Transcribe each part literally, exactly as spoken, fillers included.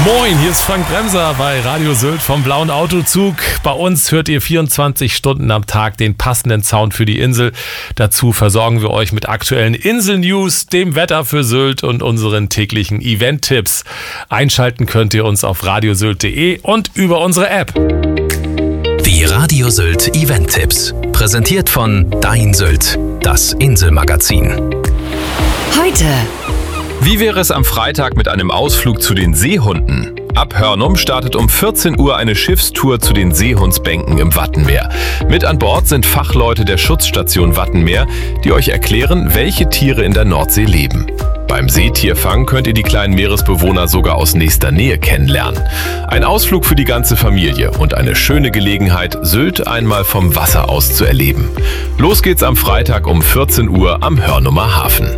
Moin, hier ist Frank Bremser bei Radio Sylt vom Blauen Autozug. Bei uns hört ihr vierundzwanzig Stunden am Tag den passenden Sound für die Insel. Dazu versorgen wir euch mit aktuellen Insel-News, dem Wetter für Sylt und unseren täglichen Event-Tipps. Einschalten könnt ihr uns auf radiosylt punkt de und über unsere App. Die Radio Sylt Event-Tipps. Präsentiert von Dein Sylt, das Inselmagazin. Heute. Wie wäre es am Freitag mit einem Ausflug zu den Seehunden? Ab Hörnum startet um vierzehn Uhr eine Schiffstour zu den Seehundsbänken im Wattenmeer. Mit an Bord sind Fachleute der Schutzstation Wattenmeer, die euch erklären, welche Tiere in der Nordsee leben. Beim Seetierfang könnt ihr die kleinen Meeresbewohner sogar aus nächster Nähe kennenlernen. Ein Ausflug für die ganze Familie und eine schöne Gelegenheit, Sylt einmal vom Wasser aus zu erleben. Los geht's am Freitag um vierzehn Uhr am Hörnumer Hafen.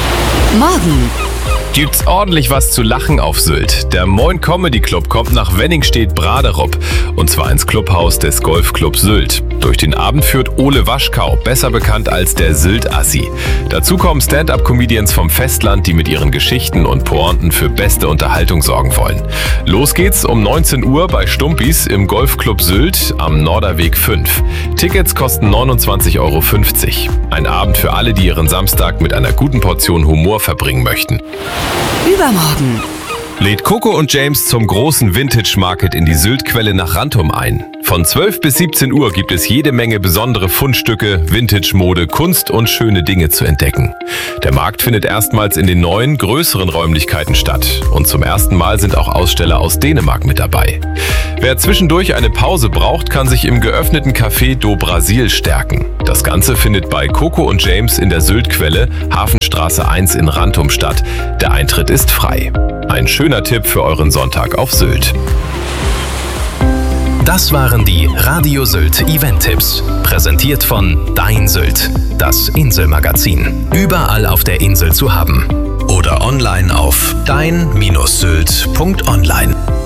Morgen. Gibt's ordentlich was zu lachen auf Sylt. Der Moin Comedy Club kommt nach Wenningstedt-Braderup und zwar ins Clubhaus des Golfclub Sylt. Durch den Abend führt Ole Waschkau, besser bekannt als der Sylt-Assi. Dazu kommen Stand-up-Comedians vom Festland, die mit ihren Geschichten und Pointen für beste Unterhaltung sorgen wollen. Los geht's um neunzehn Uhr bei Stumpis im Golfclub Sylt am Norderweg fünf. Tickets kosten neunundzwanzig Euro fünfzig. Ein Abend für alle, die ihren Samstag mit einer guten Portion Humor verbringen möchten. Übermorgen. Lädt Coco und James zum großen Vintage Market in die Syltquelle nach Rantum ein. Von zwölf bis siebzehn Uhr gibt es jede Menge besondere Fundstücke, Vintage-Mode, Kunst und schöne Dinge zu entdecken. Der Markt findet erstmals in den neuen, größeren Räumlichkeiten statt. Und zum ersten Mal sind auch Aussteller aus Dänemark mit dabei. Wer zwischendurch eine Pause braucht, kann sich im geöffneten Café do Brasil stärken. Das Ganze findet bei Coco und James in der Syltquelle, Hafenstraße eins in Rantum statt. Der Eintritt ist frei. Ein schöner Tipp für euren Sonntag auf Sylt. Das waren die Radio Sylt Event-Tipps. Präsentiert von Dein Sylt, das Inselmagazin. Überall auf der Insel zu haben. Oder online auf dein Bindestrich sylt punkt online.